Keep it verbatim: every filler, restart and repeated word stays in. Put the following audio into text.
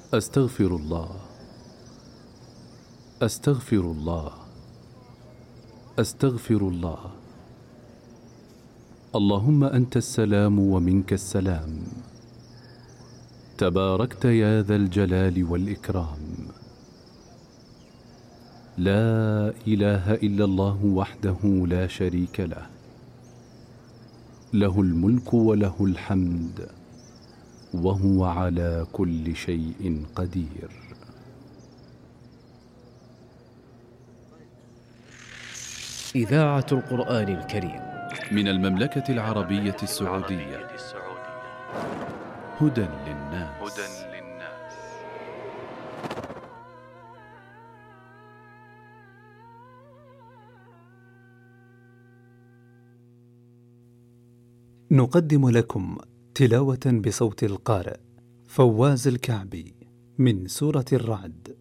أستغفر الله، أستغفر الله، أستغفر الله. اللهم أنت السلام ومنك السلام، تباركت يا ذا الجلال والإكرام. لا إله إلا الله وحده لا شريك له، له الملك وله الحمد وهو على كل شيء قدير. إذاعة القرآن الكريم من المملكة العربية السعودية. هدى للناس. نقدم لكم تلاوة بصوت القارئ فواز الكعبي من سورة الرعد.